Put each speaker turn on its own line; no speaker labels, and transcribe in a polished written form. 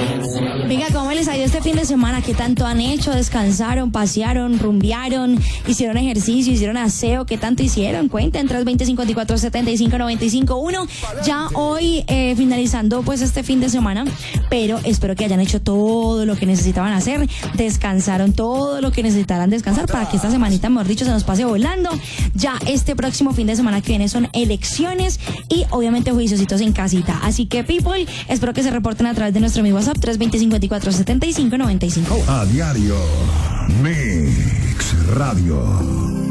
Venga, ¿cómo les ha ido este fin de semana? ¿Qué tanto han hecho? ¿Descansaron, pasearon, rumbearon, hicieron ejercicio, hicieron aseo? ¿Qué tanto hicieron? Cuenten, 320-54-75-95-1. Ya hoy finalizando pues este fin de semana, pero espero que hayan hecho todo lo que necesitaban hacer, descansaron todo lo que necesitaran descansar para que esta semanita, mejor dicho, se nos pase volando. Ya este próximo fin de semana que viene son elecciones y obviamente juiciositos en casita. Así que, people, espero que se reporten a través de nuestro amigo WhatsApp 320-54-75-95.
A diario, Mix Radio.